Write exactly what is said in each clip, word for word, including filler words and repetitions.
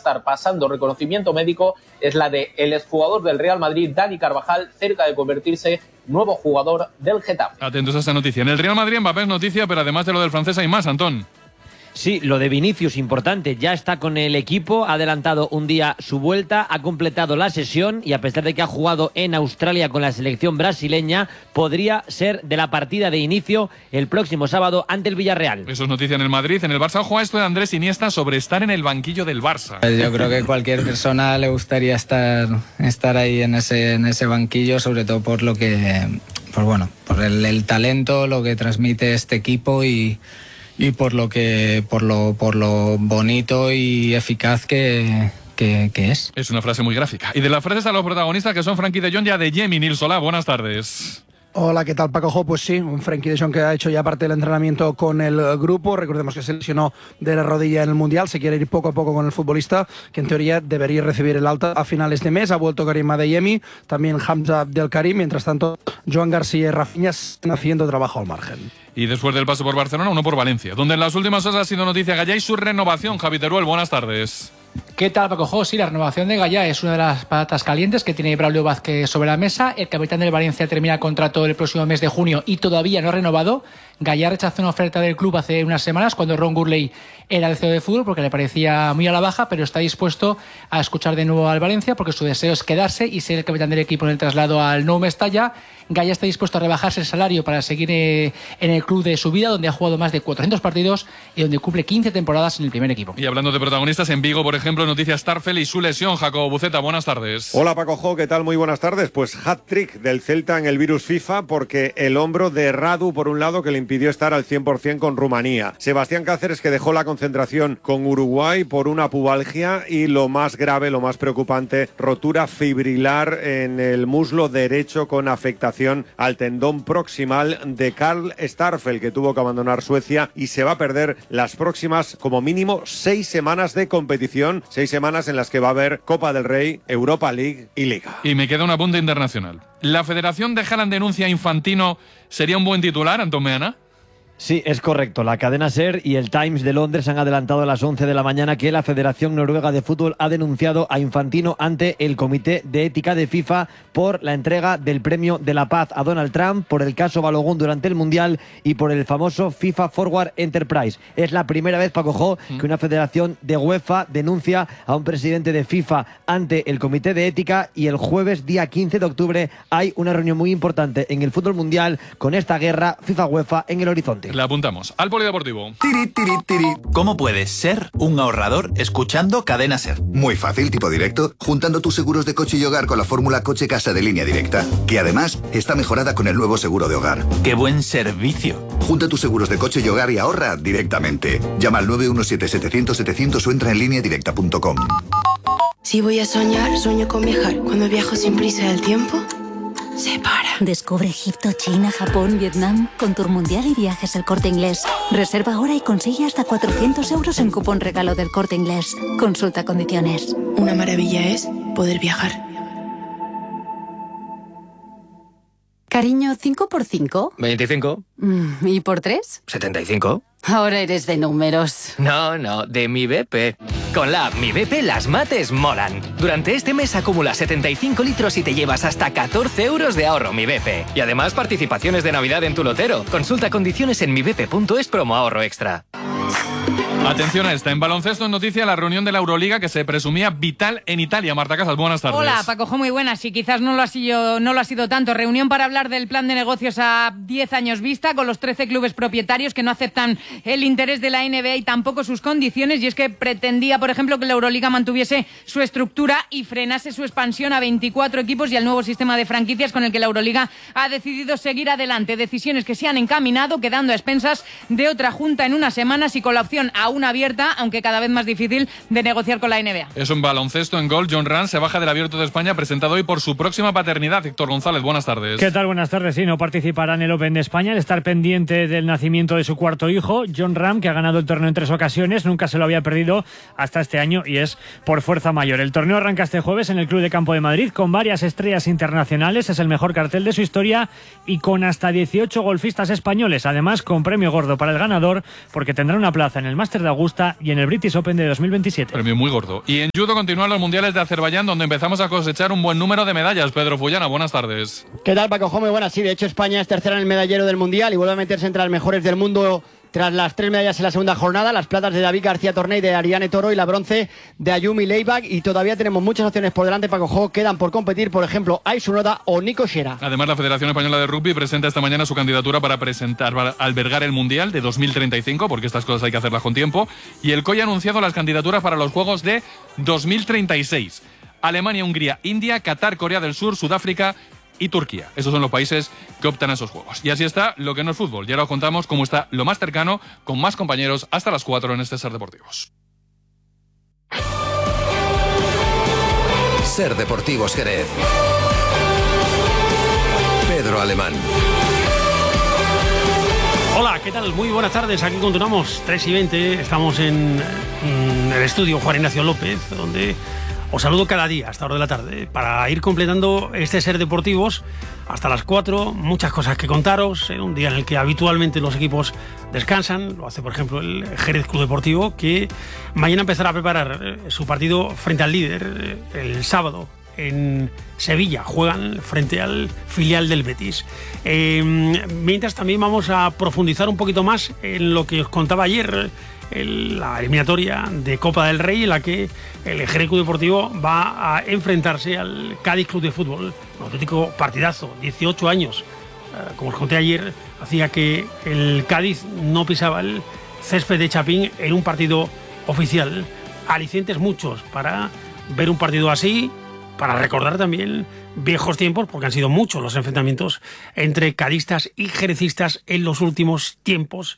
estar pasando reconocimiento médico es la de el exjugador del Real Madrid, Dani Carvajal, cerca de convertirse nuevo jugador del Getafe. Atentos a esta noticia. En el Real Madrid, Mbappé es noticia, pero además de lo del francés hay más, Antón. Sí, lo de Vinicius, importante, ya está con el equipo, ha adelantado un día su vuelta, ha completado la sesión y a pesar de que ha jugado en Australia con la selección brasileña, podría ser de la partida de inicio el próximo sábado ante el Villarreal. Eso es noticia en el Madrid. En el Barça, ojo a esto de Andrés Iniesta sobre estar en el banquillo del Barça. Yo creo que cualquier persona le gustaría estar, estar ahí en ese, en ese banquillo, sobre todo por lo que, pues bueno, por el, el talento, lo que transmite este equipo y y por lo que por lo por lo bonito y eficaz que, que, que es. Es una frase muy gráfica. Y de las frases a los protagonistas que son Frenkie de Jong y Adeyemi. Nils Solá, buenas tardes. Hola, ¿qué tal, Paco Jo? Pues sí, un Frenkie de Jong que ha hecho ya parte del entrenamiento con el grupo. Recordemos que se lesionó de la rodilla en el Mundial, se quiere ir poco a poco con el futbolista, que en teoría debería recibir el alta a finales de mes. Ha vuelto Karim Adeyemi, también Hamza Abdelkarim. Mientras tanto, Joan García y Rafinha están haciendo trabajo al margen. Y después del paso por Barcelona, uno por Valencia, donde en las últimas horas ha sido noticia Gallá y su renovación. Javi Teruel, buenas tardes. ¿Qué tal, Paco Jo? Sí, la renovación de Gallá es una de las patatas calientes que tiene Braulio Vázquez sobre la mesa. El capitán del Valencia termina el contrato el próximo mes de junio y todavía no ha renovado. Gallá rechazó una oferta del club hace unas semanas cuando Ron Gurley era el C E O de fútbol porque le parecía muy a la baja, pero está dispuesto a escuchar de nuevo al Valencia porque su deseo es quedarse y ser el capitán del equipo en el traslado al Nou Mestalla. Gallá está dispuesto a rebajarse el salario para seguir eh, en el club de su vida, donde ha jugado más de cuatrocientos partidos y donde cumple quince temporadas en el primer equipo. Y hablando de protagonistas, en Vigo, por ejemplo, noticias Starfel y su lesión. Jacobo Buceta, buenas tardes. Hola, Paco Jo, ¿qué tal? Muy buenas tardes. Pues hat-trick del Celta en el virus FIFA porque el hombro de Radu, por un lado, que le impidió estar al cien por ciento con Rumanía. Sebastián Cáceres, que dejó la concentración con Uruguay por una pubalgia y lo más grave, lo más preocupante, rotura fibrilar en el muslo derecho con afectación al tendón proximal de Karl Starfel, que tuvo que abandonar Suecia y se va a perder las próximas, como mínimo, seis semanas de competición, seis semanas en las que va a haber Copa del Rey, Europa League y Liga. Y me queda un apunte internacional. ¿La Federación de Haaland denuncia a Infantino sería un buen titular, Antón Meana? Sí, es correcto. La cadena SER y el Times de Londres han adelantado a las once de la mañana que la Federación Noruega de Fútbol ha denunciado a Infantino ante el Comité de Ética de FIFA por la entrega del Premio de la Paz a Donald Trump, por el caso Balogun durante el Mundial y por el famoso FIFA Forward Enterprise. Es la primera vez, Paco Jo, que una federación de UEFA denuncia a un presidente de FIFA ante el Comité de Ética y el jueves, día quince de octubre, hay una reunión muy importante en el fútbol mundial con esta guerra FIFA-UEFA en el horizonte. La apuntamos. Al polideportivo. Tiri, tiri, tiri. ¿Cómo puedes ser un ahorrador escuchando Cadena SER? Muy fácil, tipo directo, juntando tus seguros de coche y hogar con la fórmula coche-casa de Línea Directa, que además está mejorada con el nuevo seguro de hogar. ¡Qué buen servicio! Junta tus seguros de coche y hogar y ahorra directamente. Llama al nueve uno siete, setecientos, setecientos o entra en línea directa punto com. Si voy a soñar, sueño con viajar. Cuando viajo sin prisa del tiempo se para. Descubre Egipto, China, Japón, Vietnam con Tour Mundial y Viajes El Corte Inglés. Reserva ahora y consigue hasta cuatrocientos euros en cupón regalo del Corte Inglés. Consulta condiciones. Una maravilla es poder viajar. Cariño, ¿cinco por cinco? veinticinco. Mm, ¿Y por tres? setenta y cinco. Ahora eres de números. No, no, de Mi B P. Con la app Mi B P las mates molan. Durante este mes acumula setenta y cinco litros y te llevas hasta catorce euros de ahorro Mi B P. Y además participaciones de Navidad en tu lotero. Consulta condiciones en mi b p punto es promo ahorro extra. Atención a esta. En baloncesto en noticia la reunión de la Euroliga que se presumía vital en Italia. Marta Casas, buenas tardes. Hola, Paco Jo, muy buenas. Y quizás no lo ha sido, no lo ha sido tanto. Reunión para hablar del plan de negocios a diez años vista con los trece clubes propietarios que no aceptan el interés de la N B A y tampoco sus condiciones. Y es que pretendía, por ejemplo, que la Euroliga mantuviese su estructura y frenase su expansión a veinticuatro equipos y al nuevo sistema de franquicias con el que la Euroliga ha decidido seguir adelante. Decisiones que se han encaminado, quedando a expensas de otra junta en unas semanas y con la opción aún abierta, aunque cada vez más difícil, de negociar con la N B A. Es un baloncesto en gol. John Ram se baja del Abierto de España, presentado hoy por su próxima paternidad. Héctor González, buenas tardes. ¿Qué tal? Buenas tardes. Sí, no participará en el Open de España al estar pendiente del nacimiento de su cuarto hijo, John Ram, que ha ganado el torneo en tres ocasiones, nunca se lo había perdido hasta este año y es por fuerza mayor. El torneo arranca este jueves en el Club de Campo de Madrid con varias estrellas internacionales, es el mejor cartel de su historia y con hasta dieciocho golfistas españoles, además con premio gordo para el ganador porque tendrá una plaza en el Máster Master de Augusta y en el British Open de dos mil veintisiete. Premio muy gordo. Y en judo continúan los mundiales de Azerbaiyán, donde empezamos a cosechar un buen número de medallas. Pedro Fullana, buenas tardes. ¿Qué tal, Paco? Muy buenas. Sí, de hecho España es tercera en el medallero del mundial y vuelve a meterse entre las mejores del mundo tras las tres medallas en la segunda jornada, las platas de David García Torné y de Ariane Toro y la bronce de Ayumi Leibach, y todavía tenemos muchas opciones por delante, Paco Jo. Quedan por competir, por ejemplo, Aisu Noda o Nico Xera. Además, la Federación Española de Rugby presenta esta mañana su candidatura para presentar, para albergar el Mundial de dos mil treinta y cinco, porque estas cosas hay que hacerlas con tiempo, y el C O I ha anunciado las candidaturas para los Juegos de dos mil treinta y seis. Alemania, Hungría, India, Qatar, Corea del Sur, Sudáfrica y Turquía. Esos son los países que optan a esos juegos. Y así está lo que no es fútbol. Y ahora os contamos cómo está lo más cercano, con más compañeros, hasta las cuatro en este Ser Deportivos. Ser Deportivos Jerez. Pedro Alemán. Hola, ¿qué tal? Muy buenas tardes. Aquí continuamos, tres y veinte. Estamos en, en el estudio Juan Ignacio López, donde os saludo cada día a esta hora de la tarde para ir completando este Ser Deportivos hasta las cuatro. Muchas cosas que contaros en un día en el que habitualmente los equipos descansan. Lo hace, por ejemplo, el Jerez Club Deportivo, que mañana empezará a preparar su partido frente al líder el sábado. En Sevilla juegan frente al filial del Betis. Eh, mientras también vamos a profundizar un poquito más en lo que os contaba ayer, el, la eliminatoria de Copa del Rey, en la que el Jerez Club Deportivo va a enfrentarse al Cádiz Club de Fútbol. Un auténtico partidazo, dieciocho años. Eh, como os conté ayer, hacía que el Cádiz no pisaba el césped de Chapín en un partido oficial. Alicientes muchos para ver un partido así, para recordar también viejos tiempos, porque han sido muchos los enfrentamientos entre cadistas y jerecistas en los últimos tiempos.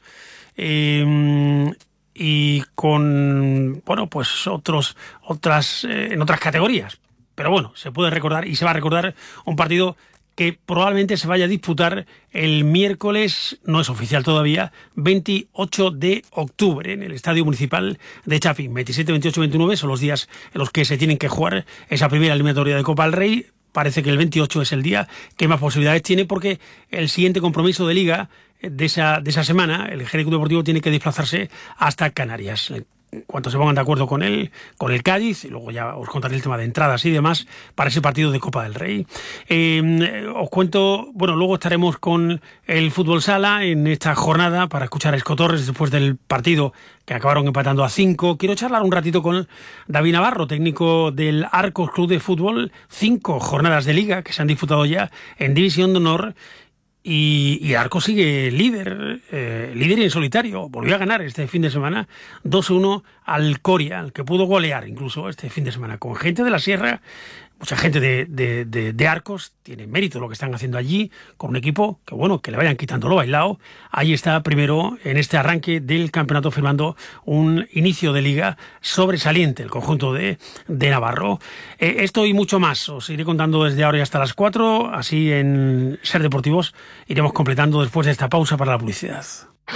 Eh, y con, bueno, pues otros, otras, eh, en otras categorías. Pero bueno, se puede recordar y se va a recordar un partido que probablemente se vaya a disputar el miércoles, no es oficial todavía, veintiocho de octubre, en el Estadio Municipal de Chapín. veintisiete, veintiocho, veintinueve son los días en los que se tienen que jugar esa primera eliminatoria de Copa del Rey. Parece que el veintiocho es el día que más posibilidades tiene, porque el siguiente compromiso de liga de esa, de esa semana, el Jerez Club Deportivo tiene que desplazarse hasta Canarias. En cuanto se pongan de acuerdo con él, con el Cádiz, y luego ya os contaré el tema de entradas y demás para ese partido de Copa del Rey. Eh, os cuento, bueno, luego estaremos con el Fútbol Sala en esta jornada para escuchar a Esco Torres después del partido que acabaron empatando a cinco. Quiero charlar un ratito con David Navarro, técnico del Arcos Club de Fútbol. Cinco jornadas de liga que se han disputado ya en División de Honor. Y, y Arcos sigue líder, eh, líder en solitario. Volvió a ganar este fin de semana dos uno al Coria, al que pudo golear incluso este fin de semana. Con gente de la Sierra, mucha gente de, de, de, de Arcos, tiene mérito lo que están haciendo allí, con un equipo que, bueno, que le vayan quitando lo bailado. Ahí está primero en este arranque del campeonato, firmando un inicio de liga sobresaliente, el conjunto de, de Navarro. Eh, esto y mucho más os iré contando desde ahora y hasta las cuatro, así en Ser Deportivos iremos completando después de esta pausa para la publicidad.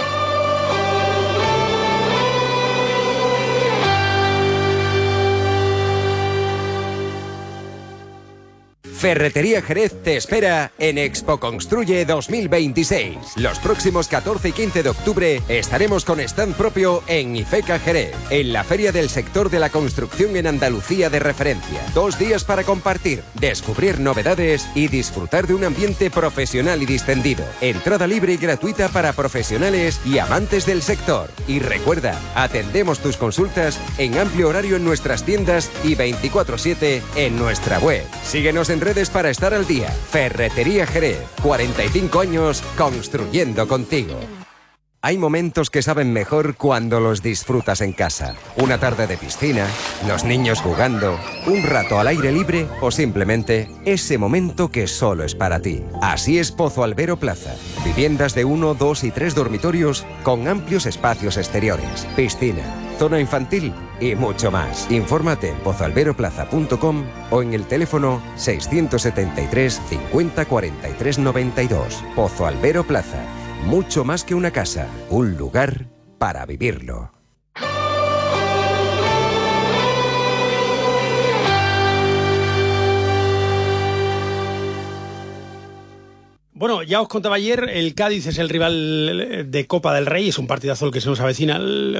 Ferretería Jerez te espera en Expo Construye dos mil veintiséis. Los próximos catorce y quince de octubre estaremos con stand propio en IFECA Jerez, en la feria del sector de la construcción en Andalucía de referencia. Dos días para compartir, descubrir novedades y disfrutar de un ambiente profesional y distendido. Entrada libre y gratuita para profesionales y amantes del sector. Y recuerda, atendemos tus consultas en amplio horario en nuestras tiendas y veinticuatro siete en nuestra web. Síguenos en redes para estar al día. Ferretería Jerez, cuarenta y cinco años construyendo contigo. Hay momentos que saben mejor cuando los disfrutas en casa. Una tarde de piscina, los niños jugando, un rato al aire libre o simplemente ese momento que solo es para ti. Así es Pozo Albero Plaza. Viviendas de uno, dos y tres dormitorios con amplios espacios exteriores, piscina, zona infantil y mucho más. Infórmate en pozo albero plaza punto com o en el teléfono seiscientos setenta y tres cincuenta cuarenta y tres noventa y dos. Pozo Albero Plaza. Mucho más que una casa, un lugar para vivirlo. Bueno, ya os contaba ayer, el Cádiz es el rival de Copa del Rey, es un partidazo el que se nos avecina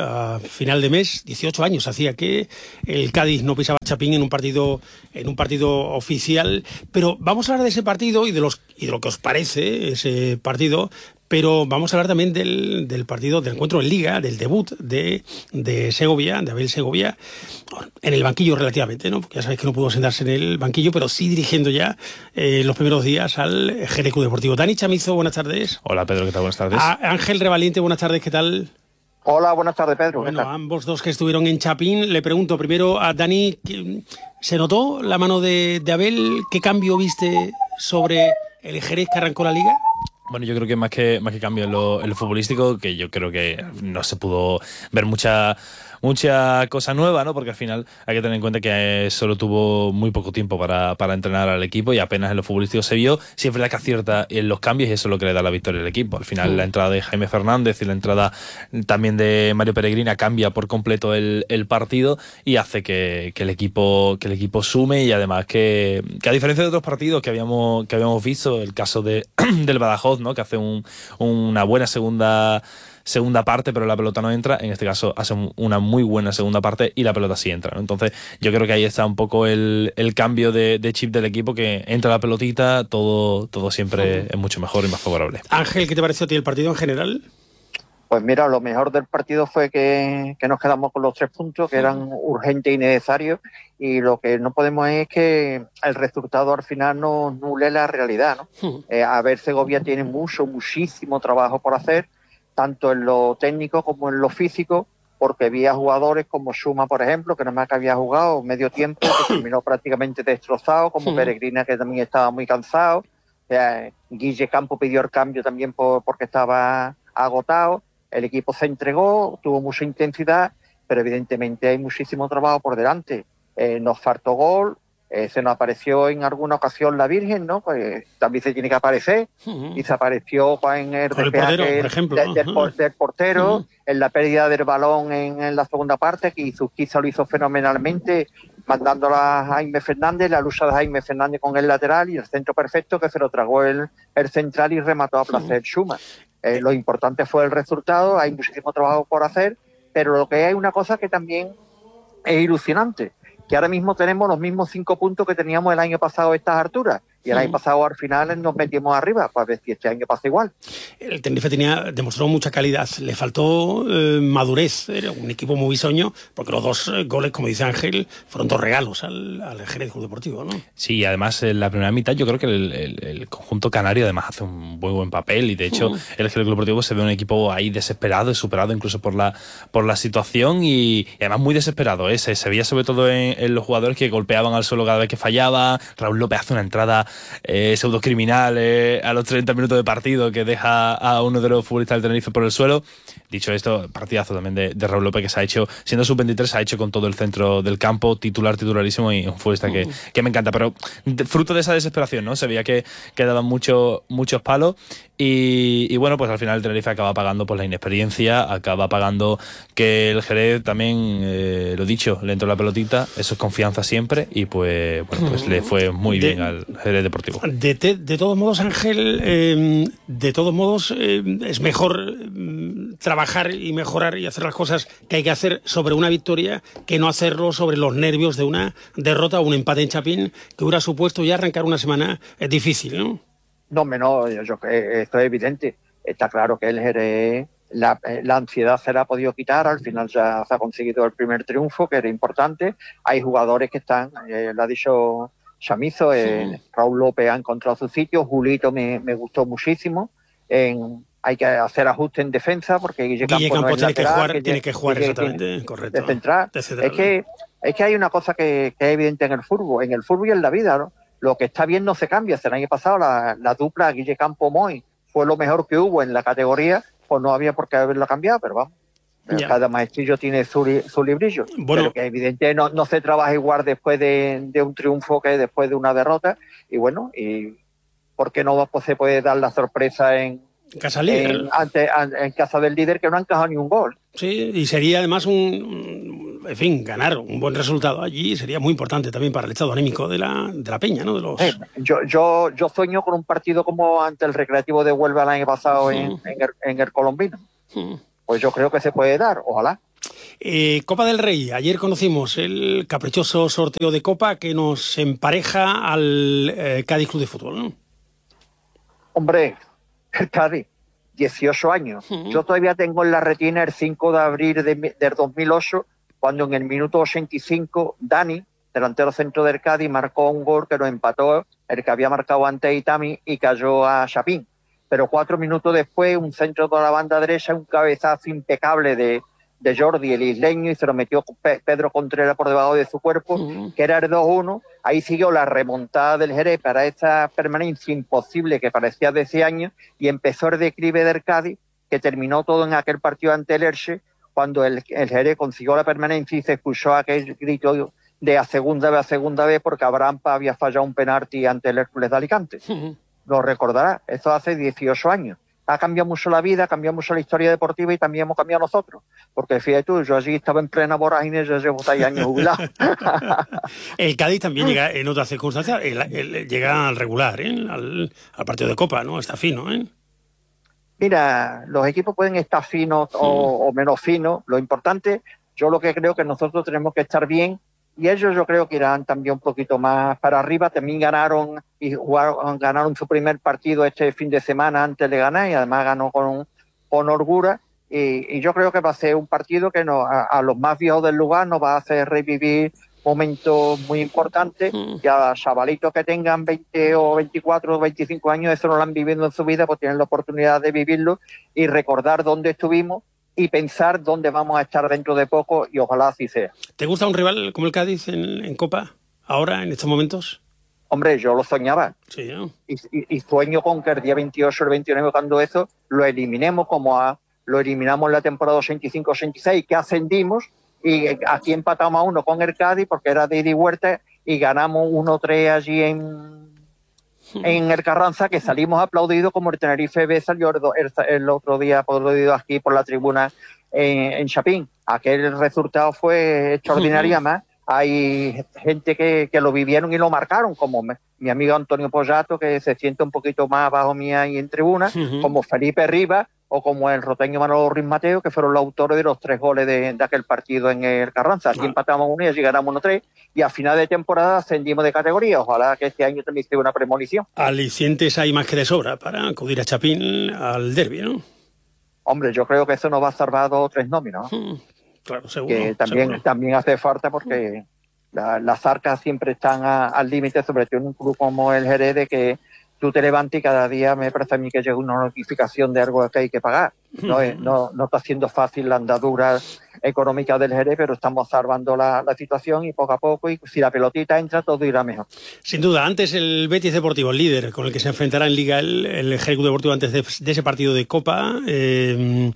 a final de mes. dieciocho años hacía que el Cádiz no pisaba Chapín en un partido en un partido oficial, pero vamos a hablar de ese partido y de los y de lo que os parece ese partido. Pero vamos a hablar también del, del partido, del encuentro en Liga, del debut de, de Segovia, de Abel Segovia, en el banquillo relativamente, ¿no? Porque ya sabéis que no pudo sentarse en el banquillo, pero sí dirigiendo ya eh, los primeros días al Jerez Club Deportivo. Dani Chamizo, buenas tardes. Hola Pedro, ¿qué tal? Buenas tardes. A Ángel Revaliente, buenas tardes, ¿qué tal? Hola, buenas tardes, Pedro. Bueno, ambos dos que estuvieron en Chapín. Le pregunto primero a Dani, ¿se notó la mano de, de Abel? ¿Qué cambio viste sobre el Jerez que arrancó la Liga? Bueno, yo creo que más que más que cambio en lo, en lo futbolístico, que yo creo que no se pudo ver mucha mucha cosa nueva, ¿no? Porque al final hay que tener en cuenta que solo tuvo muy poco tiempo para, para entrenar al equipo y apenas en lo futbolístico se vio. Sí es verdad que acierta en los cambios y eso es lo que le da la victoria al equipo. Al final, sí, la entrada de Jaime Fernández y la entrada también de Mario Peregrina cambia por completo el, el partido y hace que, que el equipo que el equipo sume, y además que, que a diferencia de otros partidos que habíamos que habíamos visto, el caso de del Badajoz, ¿no? Que hace un, una buena segunda segunda parte, pero la pelota no entra. En este caso hace una muy buena segunda parte y la pelota sí entra, ¿no? Entonces yo creo que ahí está un poco el, el cambio de, de chip del equipo, que entra la pelotita, todo, todo siempre es mucho mejor y más favorable. Ángel, ¿qué te pareció a ti el partido en general? Pues mira, lo mejor del partido fue que, que nos quedamos con los tres puntos, que eran urgentes y necesarios, y lo que no podemos es que el resultado al final no nule la realidad, ¿no? Sí. Eh, a ver, Segovia tiene mucho, muchísimo trabajo por hacer, tanto en lo técnico como en lo físico, porque había jugadores como Suma, por ejemplo, que nada más que había jugado medio tiempo, que terminó prácticamente destrozado, como sí. Peregrina, que también estaba muy cansado. Eh, Guille Campo pidió el cambio también por, porque estaba agotado. El equipo se entregó, tuvo mucha intensidad, pero evidentemente hay muchísimo trabajo por delante. Eh, nos faltó gol. Eh, se nos apareció en alguna ocasión la Virgen, ¿no? Pues también se tiene que aparecer. Uh-huh. Y se apareció pues, en el, el portero, por ejemplo. De, del, uh-huh. del portero, uh-huh. en la pérdida del balón en, en la segunda parte, que Izuzquiza lo hizo fenomenalmente, mandándola a Jaime Fernández, la lucha de Jaime Fernández con el lateral y el centro perfecto que se lo tragó el, el central y remató a placer uh-huh. Suma. Eh, lo importante fue el resultado, hay muchísimo trabajo por hacer, pero lo que hay una cosa que también es ilusionante, que ahora mismo tenemos los mismos cinco puntos que teníamos el año pasado a estas alturas. Y el año pasado al final nos metimos arriba, para ver si este año pasa igual. El Tenerife tenía, demostró mucha calidad, le faltó eh, madurez, era un equipo muy bisoño, porque los dos goles, como dice Ángel, fueron dos regalos al, al Jerez Club Deportivo, ¿no? Sí, además en la primera mitad yo creo que el, el, el conjunto canario además hace un muy buen papel, y de hecho uh. el Jerez Club Deportivo se ve un equipo ahí desesperado y superado incluso por la por la situación, y, y además muy desesperado, ¿eh? se, se veía sobre todo en, en los jugadores que golpeaban al suelo cada vez que fallaba. Raúl López hace una entrada Eh, pseudo criminal eh, a los treinta minutos de partido, que deja a uno de los futbolistas del Tenerife por el suelo. Dicho esto, partidazo también de, de Raúl López, que se ha hecho, siendo sub veintitrés, se ha hecho con todo el centro del campo, titular, titularísimo, y un futbolista que, que me encanta. Pero de, fruto de esa desesperación, ¿no? Se veía que, que daban mucho, muchos palos. Y, y bueno, pues al final el Tenerife acaba pagando por la inexperiencia, acaba pagando que el Jerez también, eh, lo dicho, le entró la pelotita, eso es confianza siempre, y pues bueno, pues le fue muy bien de, al Jerez Deportivo. De, de, de todos modos, Ángel, eh, de todos modos eh, es mejor eh, trabajar y mejorar y hacer las cosas que hay que hacer sobre una victoria que no hacerlo sobre los nervios de una derrota o un empate en Chapín, que hubiera supuesto ya arrancar una semana es difícil, ¿no? No, no, yo, yo, esto es evidente. Está claro que el Jerez, la, la ansiedad se la ha podido quitar, al final ya se ha conseguido el primer triunfo, que era importante. Hay jugadores que están, eh, lo ha dicho Chamizo, eh, sí. Raúl López ha encontrado su sitio, Julito me, me gustó muchísimo. En, hay que hacer ajuste en defensa, porque Guille Campo, Guille Campo no es tiene, lateral, que jugar, que tiene que jugar, tiene, exactamente, tiene, correcto. De central. De es, que, es que hay una cosa que, que es evidente en el fútbol, en el fútbol y en la vida, ¿no? Lo que está bien no se cambia. El año pasado la, la dupla Guille Campo-Moy fue lo mejor que hubo en la categoría, pues no había por qué haberlo cambiado, pero vamos. Ya. Cada maestrillo tiene su, su librillo. Bueno. Pero que evidentemente no, no se trabaja igual después de, de un triunfo que después de una derrota. Y bueno, y ¿por qué no pues, se puede dar la sorpresa en, casa líder. En, ante, en casa del líder, que no ha encajado ni un gol? Sí, y sería además un en fin, ganar un buen resultado allí sería muy importante también para el estado anímico de la, de la peña, ¿no? De los... Eh, yo, yo, yo sueño con un partido como ante el Recreativo de Huelva el año pasado en, Mm. en, el, en el Colombino. Mm. Pues yo creo que se puede dar, ojalá. Eh, Copa del Rey. Ayer conocimos el caprichoso sorteo de Copa que nos empareja al eh, Cádiz Club de Fútbol, ¿no? Hombre, el Cádiz, dieciocho años. Yo todavía tengo en la retina el cinco de abril de, del dos mil ocho, cuando en el minuto ochenta y cinco Dani, delantero centro del Cádiz, marcó un gol que nos empató el que había marcado antes Itami y cayó a Chapín. Pero cuatro minutos después, un centro de la banda derecha, un cabezazo impecable de, de Jordi, el isleño, y se lo metió Pe- Pedro Contreras por debajo de su cuerpo, uh-huh. que era el dos uno. Ahí siguió la remontada del Jerez para esta permanencia imposible que parecía de ese año, y empezó el declive del Cádiz, que terminó todo en aquel partido ante el Elche, cuando el, el Jerez consiguió la permanencia y se escuchó aquel grito de a segunda vez a segunda vez, porque Abrampa había fallado un penalti ante el Hércules de Alicante. Uh-huh. Lo recordará, eso hace dieciocho años. Ha cambiado mucho la vida, ha cambiado mucho la historia deportiva y también hemos cambiado nosotros. Porque fíjate tú, yo allí estaba en plena vorágine, yo llevo seis años jubilado. El Cádiz también llega en otras circunstancias, el, el, llega al regular, ¿eh? al, al partido de Copa, ¿no? Está fino, ¿eh? Mira, los equipos pueden estar finos o, o menos finos. Lo importante, yo lo que creo que nosotros tenemos que estar bien. Y ellos yo creo que irán también un poquito más para arriba. También ganaron y jugaron, ganaron su primer partido este fin de semana antes de ganar, y además ganó con, con holgura. Y, y yo creo que va a ser un partido que nos, a, a los más viejos del lugar nos va a hacer revivir momentos muy importantes. Mm. Y a chavalitos que tengan veinte o veinticuatro o veinticinco años, eso no lo han vivido en su vida, pues tienen la oportunidad de vivirlo y recordar dónde estuvimos y pensar dónde vamos a estar dentro de poco, y ojalá así sea. ¿Te gusta un rival como el Cádiz en, en Copa, ahora, en estos momentos? Hombre, yo lo soñaba. Sí, ¿no? Y, y, y sueño con que el día veintiocho o el veintinueve, cuando eso, lo eliminemos como a, lo eliminamos en la temporada ochenta y cinco ochenta y seis, que ascendimos, y aquí empatamos a uno con el Cádiz, porque era de ida y vuelta, y ganamos uno tres allí en... en el Carranza, que salimos aplaudidos como el Tenerife B salió el, el, el otro día aplaudido aquí por la tribuna en, en Chapín. Aquel resultado fue extraordinario. Además, hay gente que, que lo vivieron y lo marcaron, como me, mi amigo Antonio Pollato, que se siente un poquito más abajo mía y en tribuna, uh-huh. como Felipe Rivas, o como el roteño Manolo Ruiz Mateo, que fueron los autores de los tres goles de, de aquel partido en el Carranza. Aquí ah. empatamos uno y allí ganamos uno tres, y a final de temporada ascendimos de categoría. Ojalá que este año también sea una premonición. Alicientes hay más que de sobra para acudir a Chapín al derbi, ¿no? Hombre, yo creo que eso nos va a salvar dos o tres nóminas, ¿no? Hmm, claro, seguro. Que también, seguro. también hace falta, porque la, las arcas siempre están a, al límite, sobre todo en un club como el Jerez, de que tú te levantas y cada día me parece a mí que llega una notificación de algo que hay que pagar. No, es, no, no está siendo fácil la andadura económica del Jerez, pero estamos salvando la, la situación, y poco a poco, y si la pelotita entra, todo irá mejor. Sin duda, antes el Betis Deportivo, el líder con el que se enfrentará en Liga el, el Jerez Deportivo antes de, de ese partido de Copa, eh,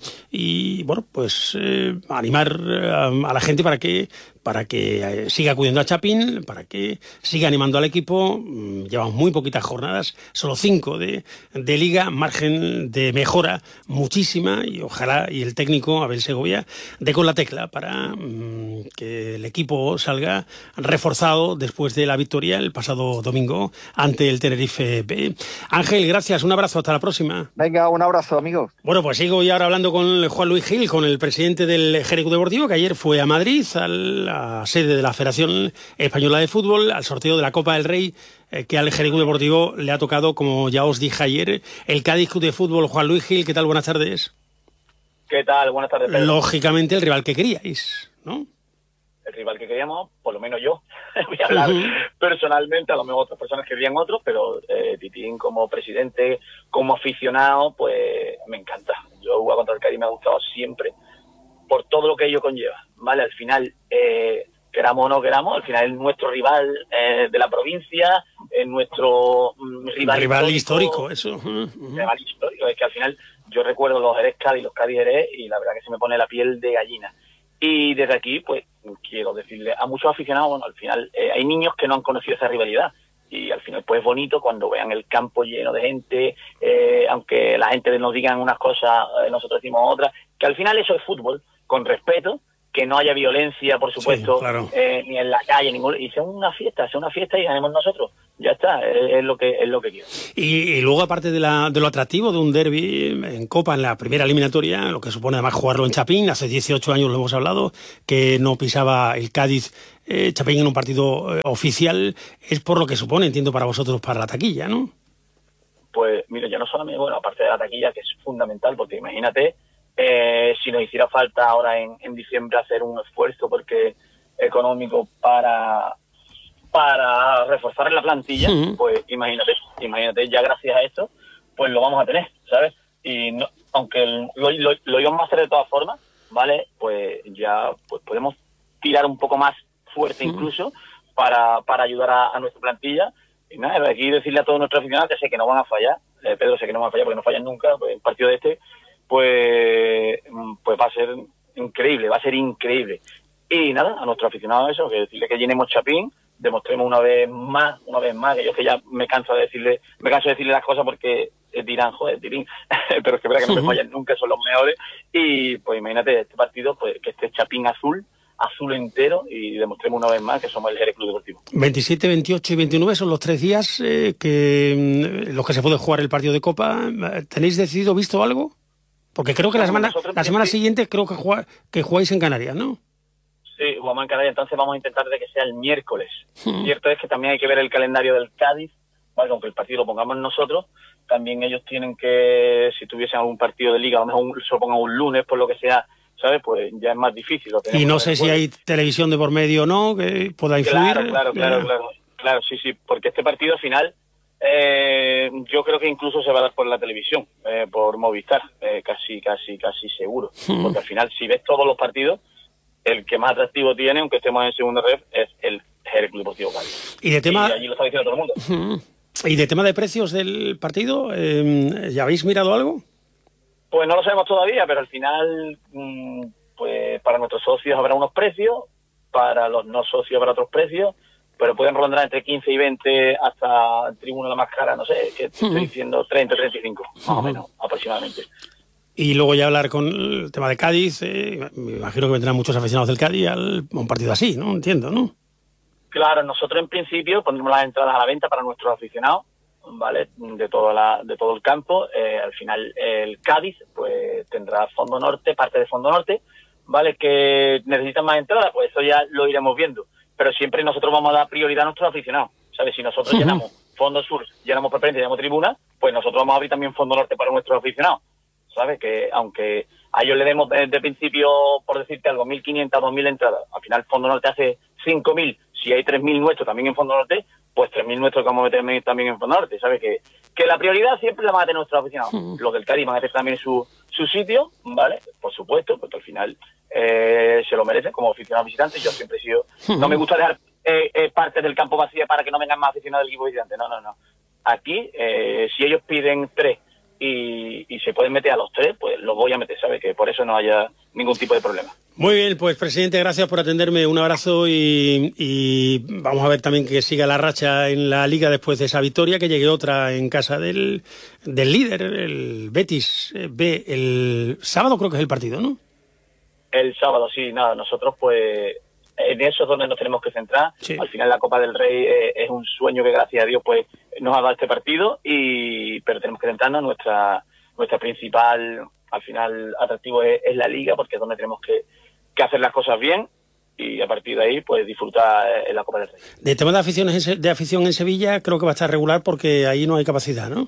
y bueno, pues eh, animar a, a la gente para que para que siga acudiendo a Chapín, para que siga animando al equipo. Llevamos muy poquitas jornadas, solo cinco de, de Liga, margen de mejora muchísima, y ojalá y el técnico Abel Segovia dé con la tecla para mmm, que el equipo salga reforzado después de la victoria el pasado domingo ante el Tenerife B. Ángel, gracias, un abrazo, hasta la próxima. Venga, un abrazo, amigos. Bueno, pues sigo ya ahora hablando con Juan Luis Gil, con el presidente del Jerez Deportivo, que ayer fue a Madrid, a la sede de la Federación Española de Fútbol, al sorteo de la Copa del Rey, eh, que al Jerez Deportivo le ha tocado, como ya os dije ayer, el Cádiz Club de Fútbol. Juan Luis Gil, ¿qué tal? Buenas tardes. ¿Qué tal? Buenas tardes, Pedro. Lógicamente el rival que queríais, ¿no? El rival que queríamos, por lo menos yo, voy a hablar uh-huh. personalmente, a lo mejor otras personas querían otros, pero eh, Titín como presidente, como aficionado, pues me encanta. Yo jugar contra el Cádiz me ha gustado siempre, por todo lo que ello conlleva, ¿vale? Al final, eh, queramos o no queramos, al final es nuestro rival eh, de la provincia, es nuestro mm, rival, rival histórico, histórico, eso. Uh-huh. Rival histórico, es que al final yo recuerdo los Jerez Cádiz, los Cádiz Jerez, y la verdad que se me pone la piel de gallina. Y desde aquí, pues, quiero decirle a muchos aficionados, bueno, al final eh, hay niños que no han conocido esa rivalidad, y al final pues es bonito cuando vean el campo lleno de gente, eh, aunque la gente nos digan unas cosas, eh, nosotros decimos otras, que al final eso es fútbol, con respeto, que no haya violencia, por supuesto, Sí, claro. eh, ni en la calle, ningún, y sea una fiesta, sea una fiesta y ganemos nosotros. Ya está, es, es lo que es lo que quiero. Y, y luego, aparte de, la, de lo atractivo de un derbi en Copa, en la primera eliminatoria, lo que supone además jugarlo en Chapín, hace dieciocho años lo hemos hablado, que no pisaba el Cádiz eh, Chapín en un partido eh, oficial, es por lo que supone, entiendo, para vosotros, para la taquilla, ¿no? Pues mira, ya no solamente, bueno, aparte de la taquilla, que es fundamental, porque imagínate, eh, si nos hiciera falta ahora en, en diciembre hacer un esfuerzo porque económico para para reforzar la plantilla, Sí. pues imagínate, imagínate, ya gracias a esto, pues lo vamos a tener, ¿sabes? Y no, aunque el- lo, lo, lo íbamos a hacer de todas formas, ¿vale? Pues ya pues podemos tirar un poco más fuerte incluso para, para ayudar a, a nuestra plantilla. Y nada, aquí decirle a todos nuestros aficionados que sé que no van a fallar, eh, Pedro, sé que no van a fallar porque no fallan nunca, pues el partido de este, pues, mm, pues va a ser increíble, va a ser increíble. Y nada, a nuestros aficionados eso, que decirle que llenemos Chapín, demostremos una vez más, una vez más, que yo que ya me canso de decirle, me canso de decirle las cosas porque dirán, joder, Tirín, pero es que verdad que no me fallan nunca, son los mejores. Y pues imagínate este partido, pues que este Chapín azul, azul entero, y demostremos una vez más que somos el Jerez Club Deportivo. veintisiete, veintiocho y veintinueve son los tres días eh, que mm, los que se puede jugar el partido de Copa. ¿Tenéis decidido, visto algo? Porque creo que la semana, Nosotros, la semana sí. siguiente creo que, juega- que jugáis en Canarias, ¿no? Sí, vamos en Canarias, entonces vamos a intentar de que sea el miércoles. Cierto es que también hay que ver el calendario del Cádiz, ¿vale? Aunque el partido lo pongamos nosotros, también ellos tienen que, si tuviesen algún partido de liga, a lo mejor un- se lo pongan un lunes, por lo que sea, ¿sabes? Pues ya es más difícil. Lo Y tenemos no el sé si jueves. hay televisión de por medio o no, que pueda influir. Claro, claro, claro, claro, claro, sí, sí, porque este partido final eh, yo creo que incluso se va a dar por la televisión, eh, por Movistar, eh, casi, casi, casi seguro, Hmm. porque al final si ves todos los partidos, el que más atractivo tiene, aunque estemos en segunda red, es el Jerez Club Deportivo Cádiz. Y de tema- Y allí lo está diciendo todo el mundo. Mm. Y de tema de precios del partido, eh, ¿ya habéis mirado algo? Pues no lo sabemos todavía, pero al final, mm, pues para nuestros socios habrá unos precios, para los no socios habrá otros precios, pero pueden rondar entre quince y veinte hasta tribuna la más cara, no sé, que te estoy diciendo treinta, treinta y cinco, más o menos, aproximadamente. Y luego ya hablar con el tema de Cádiz, eh, me imagino que vendrán muchos aficionados del Cádiz al- a un partido así, ¿no? Entiendo, ¿no? Claro, nosotros en principio pondremos las entradas a la venta para nuestros aficionados, ¿vale? De toda la, de todo el campo. Eh, al final el Cádiz pues tendrá Fondo Norte, parte de Fondo Norte, ¿vale? Que necesitan más entradas, pues eso ya lo iremos viendo. Pero siempre nosotros vamos a dar prioridad a nuestros aficionados, ¿sabes? Si nosotros llenamos Fondo Sur, llenamos preferente, llenamos tribuna, pues nosotros vamos a abrir también Fondo Norte para nuestros aficionados, ¿sabes? Que aunque a ellos le demos de, de principio, por decirte algo, mil quinientas, dos mil entradas, al final Fondo Norte hace cinco mil, si hay tres mil nuestros también en Fondo Norte, pues tres mil nuestros que vamos a meter también en Fondo Norte, ¿sabes? Que, que la prioridad siempre la van a tener nuestros aficionados. Los del Cádiz van a tener también su, su sitio, ¿vale? Por supuesto, porque al final eh, se lo merecen como aficionados visitantes. Yo siempre he sido... No me gusta dejar eh, eh, parte del campo vacía para que no vengan más aficionados del equipo visitante. No, no, no. Aquí, eh, si ellos piden tres y, y se pueden meter a los tres, pues los voy a meter, ¿sabes? Que por eso no haya ningún tipo de problema. Muy bien, pues presidente, gracias por atenderme, un abrazo y, y vamos a ver también que siga la racha en la Liga después de esa victoria, que llegue otra en casa del, del líder, el Betis B, el sábado creo que es el partido, ¿no? El sábado, sí, nada, nosotros pues en eso es donde nos tenemos que centrar. Al final la Copa del Rey eh, es un sueño que gracias a Dios pues nos ha dado este partido, y pero tenemos que centrarnos en nuestra, nuestra principal, al final, atractivo es, es la Liga, porque es donde tenemos que, que hacer las cosas bien y a partir de ahí pues disfrutar en la Copa del Rey. De tema de, aficiones en Se- de afición en Sevilla creo que va a estar regular porque ahí no hay capacidad, ¿no?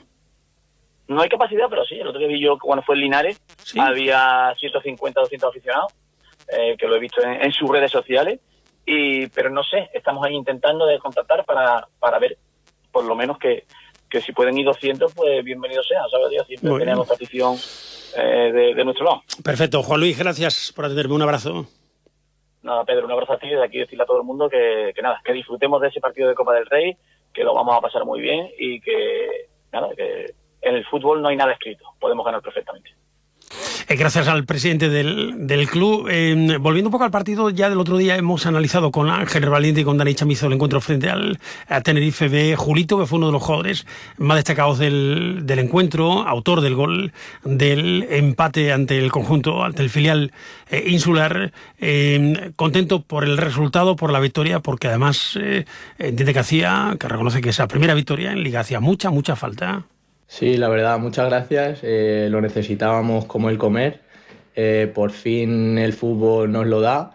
No hay capacidad, pero sí, el otro día vi yo cuando fue en Linares, había ciento cincuenta, doscientos aficionados, eh, que lo he visto en, en sus redes sociales, y pero no sé, estamos ahí intentando de contactar para, para ver, por lo menos que, que si pueden ir doscientos, pues bienvenido sea, ¿sabes? Dios, siempre Muy bien. tenemos afición eh, de, de nuestro lado. Perfecto, Juan Luis, gracias por atenderme, un abrazo. Nada, Pedro, un abrazo a ti, de aquí decirle a todo el mundo que, que nada, que disfrutemos de ese partido de Copa del Rey, que lo vamos a pasar muy bien y que nada, que en el fútbol no hay nada escrito, podemos ganar perfectamente. Eh, gracias al presidente del, del club. Eh, volviendo un poco al partido, ya del otro día hemos analizado con Ángel Valiente y con Dani Chamizo el encuentro frente al a Tenerife B. Julito, que fue uno de los jugadores más destacados del, del encuentro, autor del gol del empate ante el conjunto, ante el filial eh, insular. Eh, contento por el resultado, por la victoria, porque además eh, entiende que hacía, que reconoce que esa primera victoria en Liga hacía mucha, mucha falta. Sí, la verdad, muchas gracias. Eh, lo necesitábamos como el comer. Eh, por fin el fútbol nos lo da.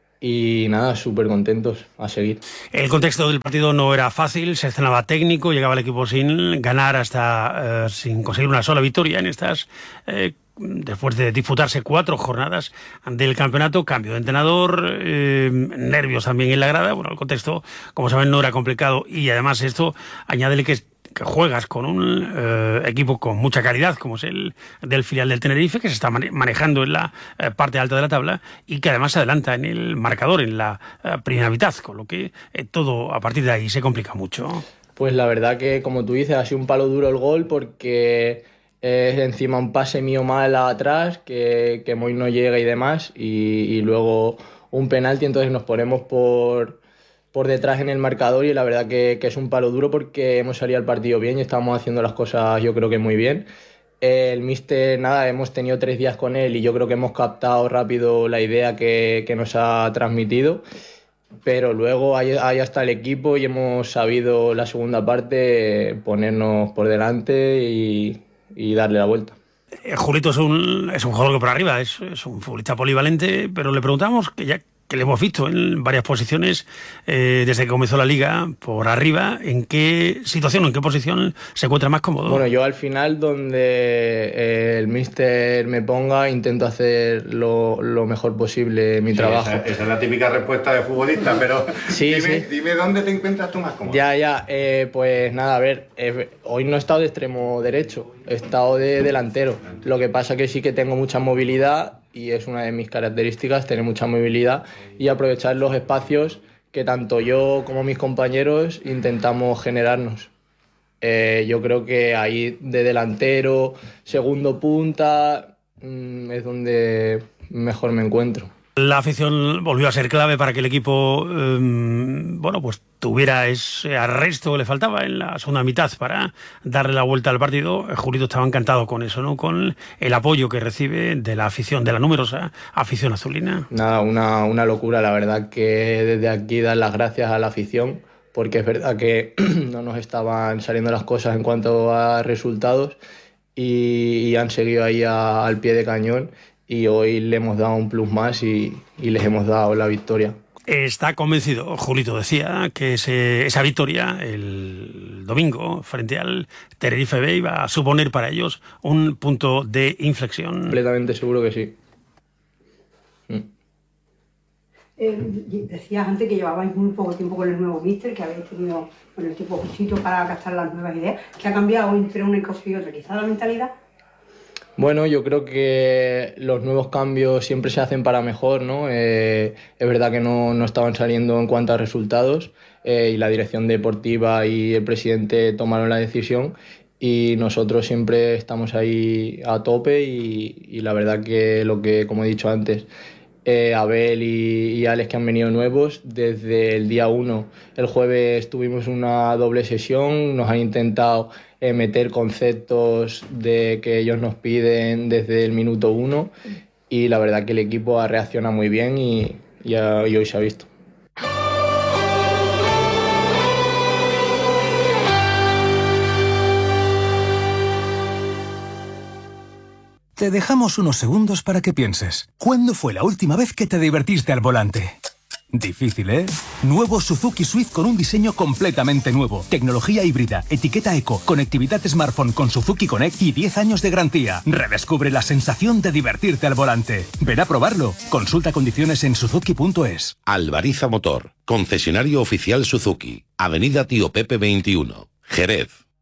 Y nada, súper contentos, a seguir. El contexto del partido no era fácil, se estrenaba técnico, llegaba el equipo sin ganar hasta eh, sin conseguir una sola victoria en estas, eh, después de disputarse cuatro jornadas del campeonato, cambio de entrenador, eh, nervios también en la grada. Bueno, el contexto, como saben, no era complicado y además esto, añádele que que juegas con un eh, equipo con mucha calidad, como es el del filial del Tenerife, que se está manejando en la eh, parte alta de la tabla y que además se adelanta en el marcador en la eh, primera mitad, con lo que eh, todo a partir de ahí se complica mucho. Pues la verdad que, como tú dices, ha sido un palo duro el gol porque es encima un pase mío mal atrás, que, que Moy no llega y demás, y, y luego un penalti, entonces nos ponemos por... por detrás en el marcador y la verdad que, que es un palo duro porque hemos salido al partido bien y estamos haciendo las cosas yo creo que muy bien. El míster, nada, hemos tenido tres días con él y yo creo que hemos captado rápido la idea que, que nos ha transmitido, pero luego ahí, ahí está el equipo y hemos sabido la segunda parte ponernos por delante y, y darle la vuelta. Julito es un, es un jugador que por arriba es, es un futbolista polivalente, pero le preguntamos que ya que le hemos visto en varias posiciones eh, desde que comenzó la liga por arriba, ¿en qué situación o en qué posición se encuentra más cómodo? Bueno, yo al final donde eh, el míster me ponga intento hacer lo, lo mejor posible mi sí, trabajo. Esa, esa es la típica respuesta de futbolista, pero sí, dime, sí. dime dónde te encuentras tú más cómodo. Ya, ya, eh, pues nada, a ver, eh, hoy no he estado de extremo derecho, he estado de delantero. Lo que pasa que sí que tengo mucha movilidad y es una de mis características, tener mucha movilidad y aprovechar los espacios que tanto yo como mis compañeros intentamos generarnos. Eh, yo creo que ahí de delantero, segundo punta, mmm, es donde mejor me encuentro. La afición volvió a ser clave para que el equipo eh, bueno, pues tuviera ese arresto que le faltaba en la segunda mitad para darle la vuelta al partido. Julito estaba encantado con eso, ¿no? Con el apoyo que recibe de la afición, de la numerosa afición azulina. Nada, una, una locura, la verdad que desde aquí dar las gracias a la afición, porque es verdad que no nos estaban saliendo las cosas en cuanto a resultados y, y han seguido ahí a, al pie de cañón. Y hoy le hemos dado un plus más y, y les hemos dado la victoria. Está convencido, Julito decía, que ese, esa victoria el domingo frente al Tenerife B iba a suponer para ellos un punto de inflexión. Completamente seguro que sí. Mm. Eh, decías antes que llevabais muy poco tiempo con el nuevo míster, que habéis tenido con el tiempo justito para gastar las nuevas ideas. ¿Qué ha cambiado entre una cosa y otra? ¿Quizá la mentalidad? Bueno, yo creo que los nuevos cambios siempre se hacen para mejor, ¿no? Eh, es verdad que no, no estaban saliendo en cuanto a resultados eh, y la dirección deportiva y el presidente tomaron la decisión y nosotros siempre estamos ahí a tope y, y la verdad que lo que, como he dicho antes, eh, Abel y, y Alex que han venido nuevos, desde el día uno, el jueves tuvimos una doble sesión, nos han intentado Eh, meter conceptos de que ellos nos piden desde el minuto uno y la verdad que el equipo ha reaccionado muy bien y, y, a, y hoy se ha visto. Te dejamos unos segundos para que pienses. ¿Cuándo fue la última vez que te divertiste al volante? Difícil, ¿eh? Nuevo Suzuki Swift con un diseño completamente nuevo. Tecnología híbrida, etiqueta eco, conectividad smartphone con Suzuki Connect y diez años de garantía. Redescubre la sensación de divertirte al volante. Ven a probarlo. Consulta condiciones en suzuki punto es. Albariza Motor, concesionario oficial Suzuki. Avenida Tío Pepe veintiuno, Jerez.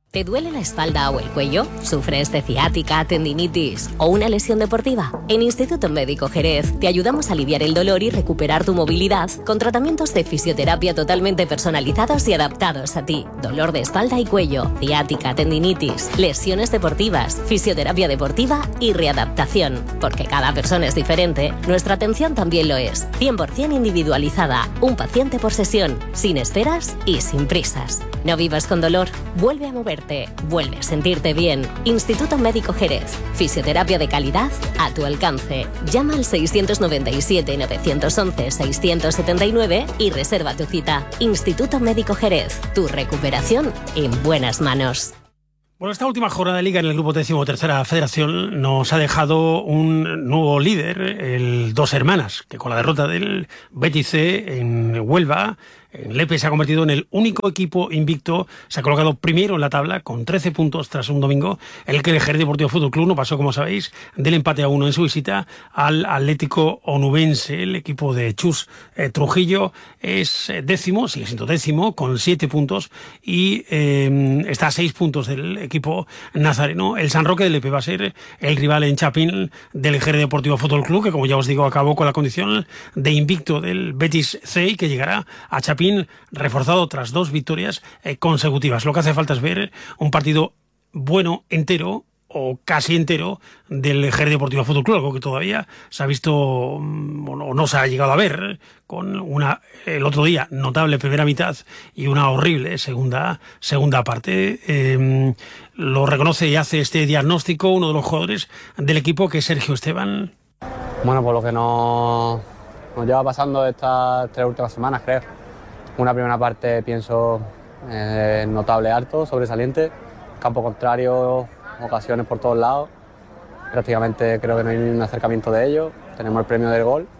¿Te duele la espalda o el cuello? ¿Sufres de ciática, tendinitis o una lesión deportiva? En Instituto Médico Jerez te ayudamos a aliviar el dolor y recuperar tu movilidad con tratamientos de fisioterapia totalmente personalizados y adaptados a ti. Dolor de espalda y cuello, ciática, tendinitis, lesiones deportivas, fisioterapia deportiva y readaptación. Porque cada persona es diferente, nuestra atención también lo es. cien por ciento individualizada, un paciente por sesión, sin esperas y sin prisas. No vivas con dolor, vuelve a moverte. Vuelve a sentirte bien. Instituto Médico Jerez. Fisioterapia de calidad a tu alcance. Llama al seiscientos noventa y siete, novecientos once, seiscientos setenta y nueve y reserva tu cita. Instituto Médico Jerez. Tu recuperación en buenas manos. Bueno, esta última jornada de Liga en el Grupo Decimotercera Federación nos ha dejado un nuevo líder, el Dos Hermanas, que con la derrota del Betis C en Huelva, en Lepe, se ha convertido en el único equipo invicto. Se ha colocado primero en la tabla con trece puntos tras un domingo en el que el Jerez Deportivo Fútbol Club no pasó, como sabéis, del empate a uno en su visita al Atlético Onubense. El equipo de Chus eh, Trujillo es décimo, sigue siendo décimo, con siete puntos y eh, está a seis puntos del equipo nazareno. El San Roque de Lepe va a ser el rival en Chapín del Jerez Deportivo Fútbol Club, que, como ya os digo, acabó con la condición de invicto del Betis C y que llegará a Chapín reforzado tras dos victorias eh, consecutivas. Lo que hace falta es ver un partido bueno, entero o casi entero del Jerez Deportivo Fútbol Club, algo que todavía se ha visto o no, no se ha llegado a ver, con una el otro día notable primera mitad y una horrible segunda segunda parte. Eh, lo reconoce y hace este diagnóstico uno de los jugadores del equipo, que es Sergio Esteban. Bueno, por lo que nos, nos lleva pasando estas tres últimas semanas, creo. Una primera parte, pienso, eh, notable, harto, sobresaliente. Campo contrario, ocasiones por todos lados. Prácticamente creo que no hay ni un acercamiento de ellos. Tenemos el premio del gol.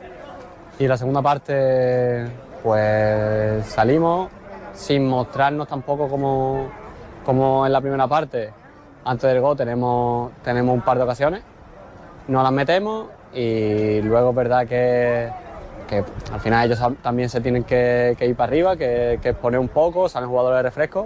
Y la segunda parte, pues salimos sin mostrarnos tampoco como, como en la primera parte. Antes del gol tenemos, tenemos un par de ocasiones, no las metemos y luego es verdad que, que al final ellos también se tienen que, que ir para arriba, que, que exponer un poco, salen jugadores de refresco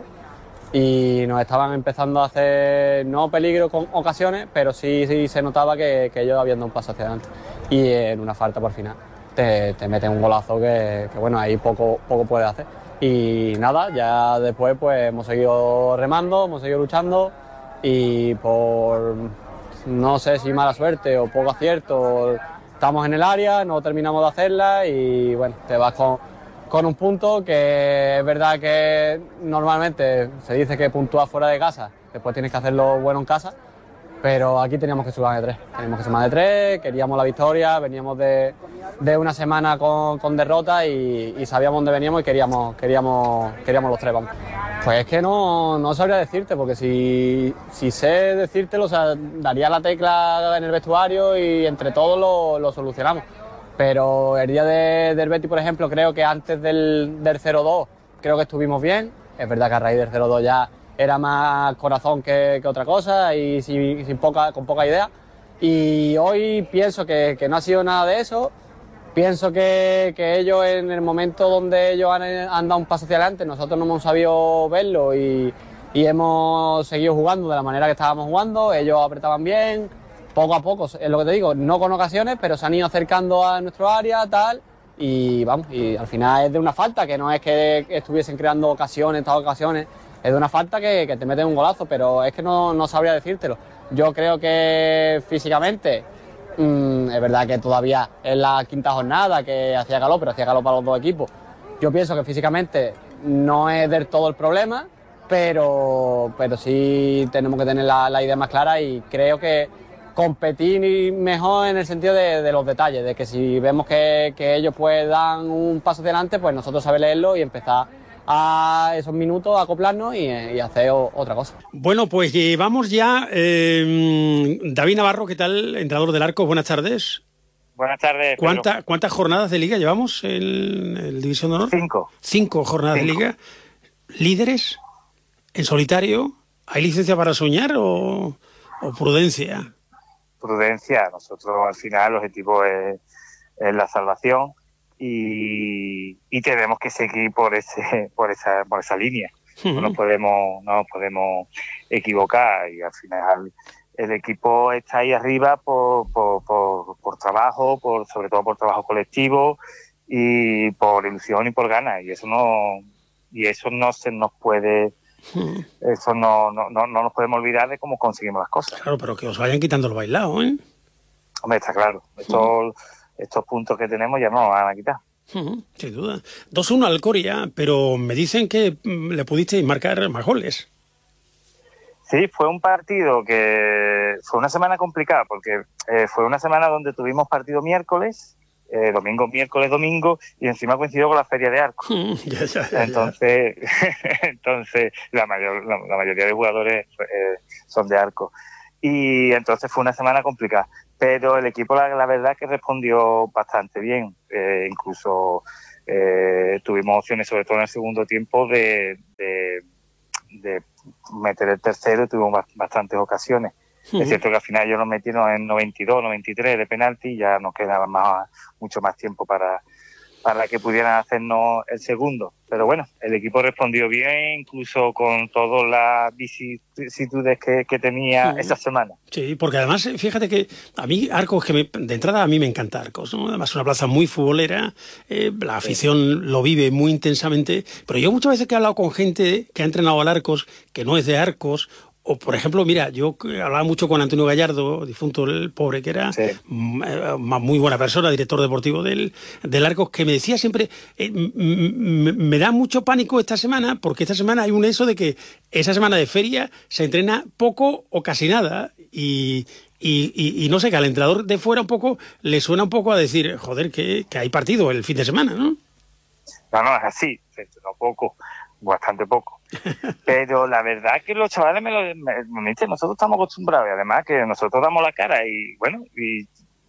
y nos estaban empezando a hacer, no peligro con ocasiones, pero sí, sí se notaba que, que ellos habían dado un paso hacia adelante y en una falta por final te, te meten un golazo que, que bueno, ahí poco, poco puedes hacer. Y nada, ya después pues hemos seguido remando, hemos seguido luchando y por no sé si mala suerte o poco acierto estamos en el área, no terminamos de hacerla y bueno, te vas con, con un punto que es verdad que normalmente se dice que puntúas fuera de casa, después tienes que hacerlo bueno en casa, pero aquí teníamos que sumar de tres, teníamos que sumar de tres, queríamos la victoria, veníamos de, de una semana con, con derrota y, y sabíamos dónde veníamos y queríamos, queríamos, queríamos los tres, vamos. Pues es que no, no sabría decirte, porque si, si sé decírtelo, o sea, daría la tecla en el vestuario y entre todos lo, lo solucionamos. Pero el día de, del Betis, por ejemplo, creo que antes del, del cero dos, creo que estuvimos bien. Es verdad que a raíz del cero dos ya era más corazón que, que otra cosa y sin, sin poca, con poca idea. Y hoy pienso que, que no ha sido nada de eso. Pienso que, que ellos en el momento donde ellos han, han dado un paso hacia adelante, nosotros no hemos sabido verlo y, y hemos seguido jugando de la manera que estábamos jugando, ellos apretaban bien, poco a poco, es lo que te digo, no con ocasiones, pero se han ido acercando a nuestro área, tal, y vamos, y al final es de una falta, que no es que estuviesen creando ocasiones, estas ocasiones, es de una falta que, que te meten un golazo, pero es que no, no sabría decírtelo. Yo creo que físicamente... Mm, es verdad que todavía es la quinta jornada, que hacía calor, pero hacía calor para los dos equipos. Yo pienso que físicamente no es del todo el problema, pero, pero sí tenemos que tener la, la idea más clara y creo que competir mejor en el sentido de, de los detalles, de que si vemos que, que ellos pues dan un paso adelante, pues nosotros saber leerlo y empezar a esos minutos a acoplarnos y, y hacer o, otra cosa. Bueno, pues vamos ya. Eh, David Navarro, ¿qué tal? Entrenador del Arco, buenas tardes. Buenas tardes. ¿Cuánta, ¿Cuántas jornadas de Liga llevamos en el División de Honor? Cinco. Cinco jornadas Cinco. de Liga. ¿Líderes? ¿En solitario? ¿Hay licencia para soñar o, o prudencia? Prudencia. Nosotros al final el objetivo es, es la salvación. Y, y tenemos que seguir por ese por esa por esa línea. no nos podemos, no nos podemos equivocar, y al final el equipo está ahí arriba por, por, por, por trabajo, por sobre todo por trabajo colectivo y por ilusión y por ganas, y eso no y eso no se nos puede eso no, no, no, no nos podemos olvidar de cómo conseguimos las cosas. Claro, pero que os vayan quitando el bailado, ¿eh? Hombre, está claro, estos, estos puntos que tenemos ya no nos van a quitar. Uh-huh, sin duda. dos uno al Coria, pero me dicen que le pudisteis marcar más goles. Sí, fue un partido que fue una semana complicada, porque eh, fue una semana donde tuvimos partido miércoles, eh, domingo, miércoles, domingo, y encima coincidió con la Feria de Arcos. ya, ya, ya, entonces, entonces la, mayor, la, la mayoría de jugadores eh, son de Arcos. Y entonces fue una semana complicada. Pero el equipo, la, la verdad, que respondió bastante bien. Eh, incluso eh, tuvimos opciones, sobre todo en el segundo tiempo, de, de, de meter el tercero, y tuvimos bastantes ocasiones. Uh-huh. Es cierto que al final ellos nos metieron en noventa y dos, noventa y tres de penalti, y ya nos quedaba más, mucho más tiempo para, para que pudieran hacernos el segundo. Pero bueno, el equipo respondió bien, incluso con todas las vicisitudes que, que tenía uh-huh. esa semana. Sí, porque además, fíjate que a mí Arcos, que me, de entrada a mí me encanta Arcos, ¿no? Además es una plaza muy futbolera, eh, la afición sí. lo vive muy intensamente, pero yo muchas veces que he hablado con gente que ha entrenado al Arcos, que no es de Arcos, o, por ejemplo, mira, yo hablaba mucho con Antonio Gallardo, difunto el pobre que era, sí. muy buena persona, director deportivo del, del Arcos, que me decía siempre, eh, m- m- me da mucho pánico esta semana, porque esta semana hay un eso de que esa semana de feria se entrena poco o casi nada, y, y, y, y no sé, que al entrenador de fuera un poco le suena un poco a decir, joder, que, que hay partido el fin de semana, ¿no? No, no, es así, se entrenó poco, bastante poco. Pero la verdad que los chavales me lo me, me dicen, nosotros estamos acostumbrados, y además que nosotros damos la cara, y bueno, y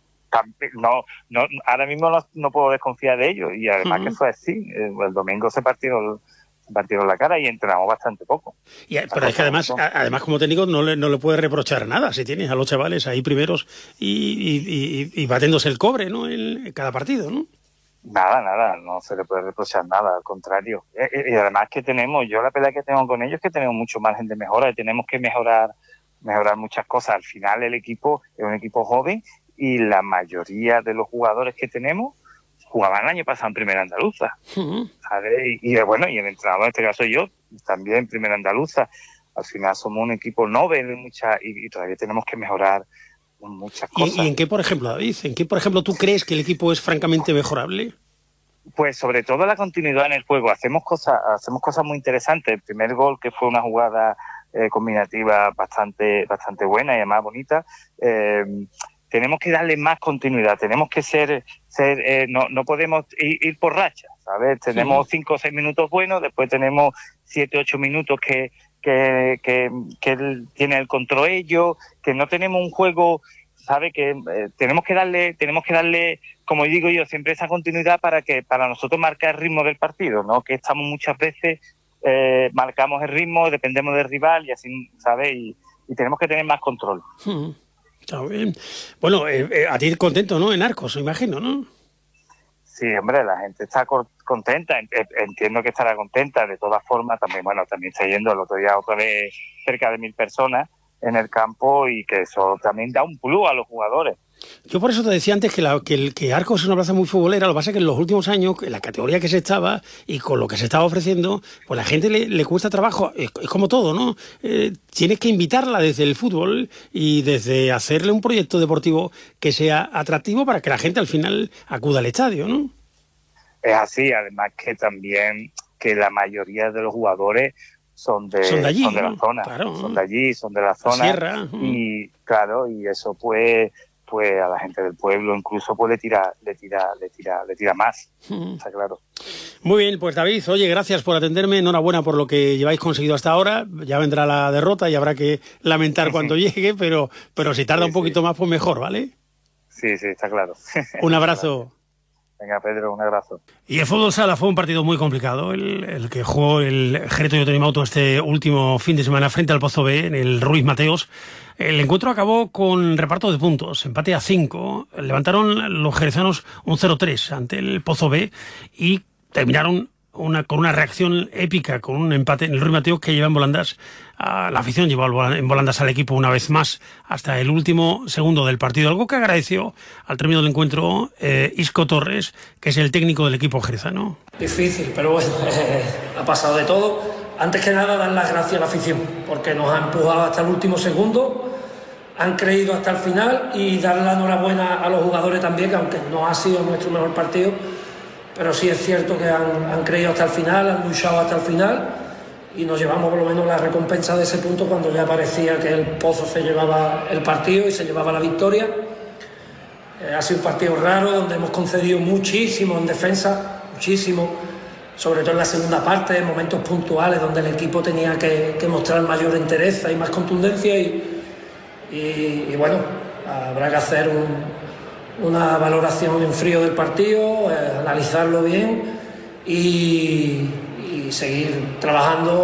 no, no ahora mismo no, no puedo desconfiar de ellos, y además uh-huh. que fue así, el, el domingo se partieron, se partieron la cara y entrenamos bastante poco. Y, pero es que además, además como técnico no le, no le puedes reprochar nada si tienes a los chavales ahí primeros y, y, y, y batiéndose el cobre, ¿no? En cada partido, ¿no? Nada, nada, no se le puede reprochar nada, al contrario. Y además que tenemos, yo la pelea que tengo con ellos es que tenemos mucho margen de mejora, y tenemos que mejorar mejorar muchas cosas. Al final el equipo es un equipo joven, y la mayoría de los jugadores que tenemos jugaban el año pasado en Primera Andaluza. Uh-huh. ¿Sabes? Y, y bueno, y el entrenador, en este caso yo, también en Primera Andaluza. Al final somos un equipo novel mucha, y, y todavía tenemos que mejorar muchas cosas. ¿Y, ¿Y en qué, por ejemplo, David? ¿En qué, por ejemplo, tú crees que el equipo es francamente mejorable? Pues sobre todo la continuidad en el juego. Hacemos cosas, hacemos cosas muy interesantes. El primer gol, que fue una jugada eh, combinativa bastante, bastante buena y además bonita, eh, tenemos que darle más continuidad. Tenemos que ser, ser eh, no, no podemos ir, ir por rachas, ¿sabes? Tenemos sí. cinco o seis minutos buenos, después tenemos siete, ocho minutos que que, que, que él tiene el control ellos, que no tenemos un juego, sabe que eh, tenemos que darle, tenemos que darle, como digo yo, siempre esa continuidad para que, para nosotros marcar el ritmo del partido, ¿no? Que estamos muchas veces, eh, marcamos el ritmo, dependemos del rival y así, ¿sabes? Y, y tenemos que tener más control. Hmm. Está bien. Bueno, eh, eh, a ti contento, ¿no? En Arcos, me imagino, ¿no? Sí, hombre, la gente está contenta, entiendo que estará contenta, de todas formas, también, bueno, también está yendo el otro día otra vez cerca de mil personas en el campo, y que eso también da un plus a los jugadores. Yo por eso te decía antes que, la, que, el, que Arcos es una plaza muy futbolera. Lo que pasa es que en los últimos años, en la categoría que se estaba y con lo que se estaba ofreciendo, pues la gente le, le cuesta trabajo. Es, es como todo, ¿no? Eh, tienes que invitarla desde el fútbol y desde hacerle un proyecto deportivo que sea atractivo para que la gente al final acuda al estadio, ¿no? Es así, además que también que la mayoría de los jugadores son de, son de, allí, son de la ¿no? zona, Claro. son de allí, son de la zona. La sierra. Y claro, y eso pues... pues a la gente del pueblo incluso pues le tira, le tira, le tira, le tira más, mm. está claro. Muy bien, pues David, oye, gracias por atenderme, enhorabuena por lo que lleváis conseguido hasta ahora, ya vendrá la derrota y habrá que lamentar cuando llegue, pero, pero si tarda sí, un poquito sí. más, pues mejor, ¿vale? Sí, sí, está claro. Un abrazo. Venga, Pedro, un abrazo. Y el fútbol sala fue un partido muy complicado, el, el que jugó el Jerez Toyota Auto este último fin de semana frente al Pozo B, en el Ruiz Mateos. El encuentro acabó con reparto de puntos, empate a cinco. Levantaron los jerezanos un cero tres ante el Pozo B y terminaron una, con una reacción épica, con un empate en el Ruiz Mateos que lleva en volandas, a la afición llevó en volandas al equipo una vez más hasta el último segundo del partido. Algo que agradeció al término del encuentro eh, Isco Torres, que es el técnico del equipo jerezano. Difícil, pero bueno, eh, ha pasado de todo. Antes que nada, dar las gracias a la afición, porque nos ha empujado hasta el último segundo, han creído hasta el final, y dar la enhorabuena a los jugadores también, que aunque no ha sido nuestro mejor partido, pero sí es cierto que han, han creído hasta el final, han luchado hasta el final, y nos llevamos por lo menos la recompensa de ese punto cuando ya parecía que el Pozo se llevaba el partido y se llevaba la victoria. Eh, ha sido un partido raro donde hemos concedido muchísimo en defensa, muchísimo, sobre todo en la segunda parte, en momentos puntuales donde el equipo tenía que, que mostrar mayor entereza y más contundencia, y, y, y bueno, habrá que hacer un, una valoración en frío del partido, eh, analizarlo bien y, y seguir trabajando